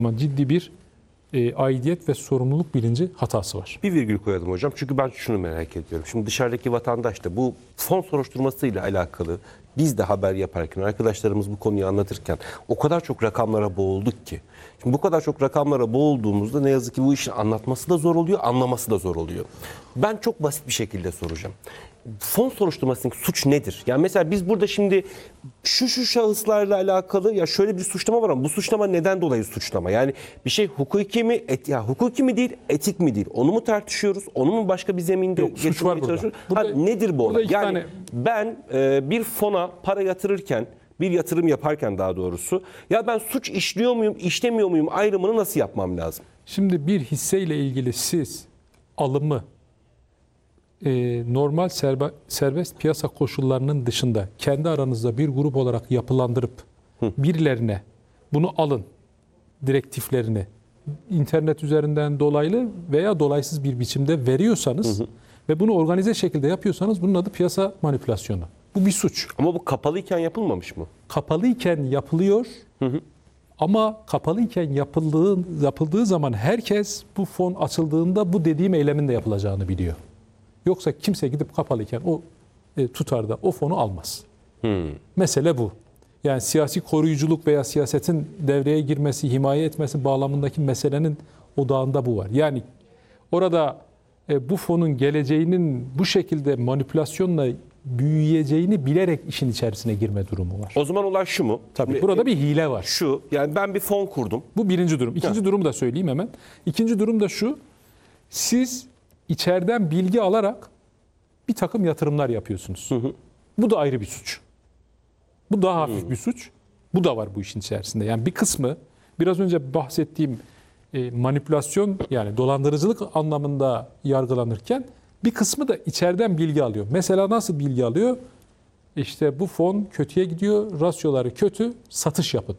Ama ciddi bir aidiyet ve sorumluluk bilinci hatası var. Bir virgül koyalım hocam. Çünkü ben şunu merak ediyorum. Şimdi dışarıdaki vatandaş da bu fon soruşturmasıyla alakalı biz de haber yaparken, arkadaşlarımız bu konuyu anlatırken o kadar çok rakamlara boğulduk ki. Şimdi bu kadar çok rakamlara boğulduğumuzda ne yazık ki bu işin anlatması da zor oluyor, anlaması da zor oluyor. Ben çok basit bir şekilde soracağım. Fon soruşturmasındaki suç nedir? Yani mesela biz burada şimdi şu şahıslarla alakalı ya şöyle bir suçlama var ama bu suçlama neden dolayı suçlama? Yani bir şey hukuki mi, hukuki mi değil, etik mi değil? Onu mu tartışıyoruz? Onu mu başka bir zeminde suç var çalışıyoruz? burada. Nedir bu olay? Yani tane... ben bir fona para yatırırken, bir yatırım yaparken daha doğrusu ya ben suç işliyor muyum, işlemiyor muyum ayrımını nasıl yapmam lazım? Şimdi bir hisseyle ilgili siz alımı normal serbest piyasa koşullarının dışında kendi aranızda bir grup olarak yapılandırıp birilerine bunu alın direktiflerini internet üzerinden dolaylı veya dolaysız bir biçimde veriyorsanız ve bunu organize şekilde yapıyorsanız bunun adı piyasa manipülasyonu. Bu bir suç. Ama bu kapalıyken yapılmamış mı? Kapalıyken yapılıyor ama kapalıyken yapıldığı zaman herkes bu fon açıldığında bu dediğim eylemin de yapılacağını biliyor. Yoksa kimse gidip kapalıyken o tutarda o fonu almaz. Mesele bu. Yani siyasi koruyuculuk veya siyasetin devreye girmesi, himaye etmesi bağlamındaki meselenin odağında bu var. Yani orada bu fonun geleceğinin bu şekilde manipülasyonla büyüyeceğini bilerek işin içerisine girme durumu var. O zaman olay şu mu? Tabii burada bir hile var. Şu, yani ben bir fon kurdum. Bu birinci durum. İkinci durumu da söyleyeyim hemen. İkinci durum da şu. Siz içeriden bilgi alarak bir takım yatırımlar yapıyorsunuz. Bu da ayrı bir suç. Bu daha hafif bir suç. Bu da var bu işin içerisinde. Yani bir kısmı biraz önce bahsettiğim manipülasyon yani dolandırıcılık anlamında yargılanırken bir kısmı da içeriden bilgi alıyor. Mesela nasıl bilgi alıyor? İşte bu fon kötüye gidiyor, rasyoları kötü, satış yapın.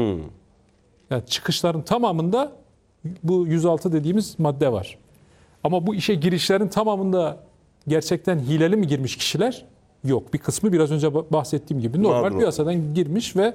Yani çıkışların tamamında bu 106 dediğimiz madde var. Ama bu işe girişlerin tamamında gerçekten hileli mi girmiş kişiler? Yok. Bir kısmı biraz önce bahsettiğim gibi normal piyasadan girmiş ve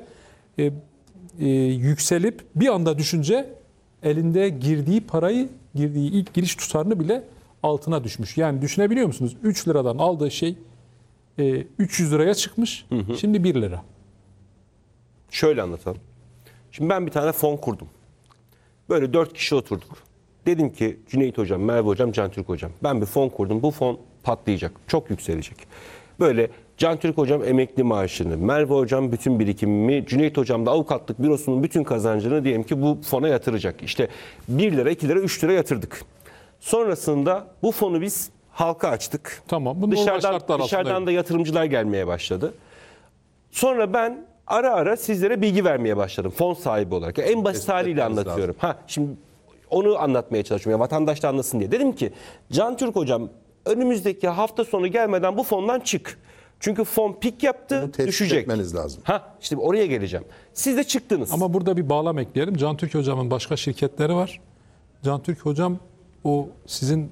yükselip bir anda düşünce elinde girdiği ilk giriş tutarını bile altına düşmüş. Yani düşünebiliyor musunuz? 3 liradan aldığı şey 300 liraya çıkmış. Şimdi 1 lira. Şöyle anlatalım. Şimdi ben bir tane fon kurdum. Böyle 4 kişi oturduk. Dedim ki Cüneyt Hocam, Merve Hocam, Cantürk Hocam. Ben bir fon kurdum. Bu fon patlayacak. Çok yükselecek. Böyle Cantürk Hocam emekli maaşını, Merve Hocam bütün birikimimi, Cüneyt Hocam da avukatlık bürosunun bütün kazancını diyelim ki bu fona yatıracak. İşte 1 lira, 2 lira, 3 lira yatırdık. Sonrasında bu fonu biz halka açtık. Tamam. Bu dışarıdan da yatırımcılar gelmeye başladı. Sonra ben ara sizlere bilgi vermeye başladım fon sahibi olarak. Yani en basit haliyle anlatıyorum. Şimdi onu anlatmaya çalışıyorum. Ya, vatandaş da anlasın diye. Dedim ki Cantürk Hocam önümüzdeki hafta sonu gelmeden bu fondan çık. Çünkü fon pik yaptı, düşecek. Etmeniz lazım. İşte oraya geleceğim. Siz de çıktınız. Ama burada bir bağlam ekleyelim. Cantürk Hocam'ın başka şirketleri var. Cantürk Hocam o sizin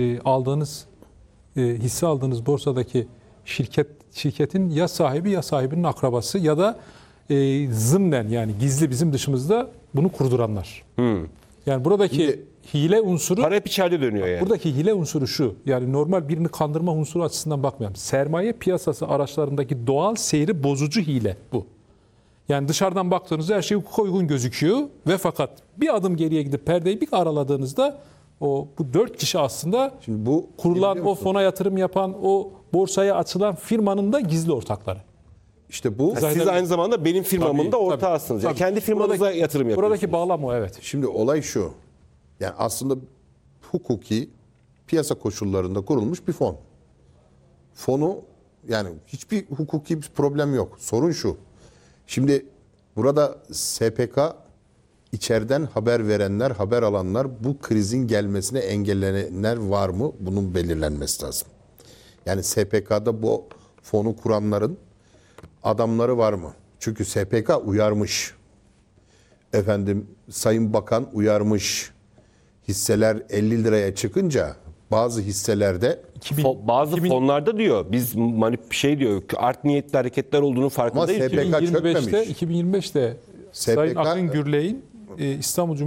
hisse aldığınız borsadaki şirketin ya sahibi ya sahibinin akrabası ya da zımnen yani gizli bizim dışımızda bunu kurduranlar. Yani buradaki hile unsuru... Para hep içeride dönüyor yani. Buradaki hile unsuru şu. Yani normal birini kandırma unsuru açısından bakmayalım. Sermaye piyasası araçlarındaki doğal seyri bozucu hile bu. Yani dışarıdan baktığınızda her şey hukuka uygun gözüküyor ve fakat bir adım geriye gidip perdeyi bir araladığınızda bu 4 kişi aslında şimdi bu kurulan, o fona yatırım yapan, o borsaya açılan firmanın da gizli ortakları. İşte bu. Siz aynı zamanda benim firmamın da ortağısınız. Yani kendi firmanıza yatırım yapıyorsunuz. Buradaki bağlam o, evet. Şimdi olay şu. Yani aslında hukuki piyasa koşullarında kurulmuş bir fon. Fonu yani hiçbir hukuki bir problem yok. Sorun şu. Şimdi burada SPK içeriden haber verenler, haber alanlar, bu krizin gelmesine engellenenler var mı? Bunun belirlenmesi lazım. Yani SPK'da bu fonu kuranların adamları var mı? Çünkü SPK uyarmış. Sayın Bakan uyarmış. Hisseler 50 liraya çıkınca bazı hisselerde fonlarda diyor biz diyor art niyetli hareketler olduğunu farkındayız. Ama SPK çökmemiş. 2025'te Sayın Akın Gürley'in İstanbul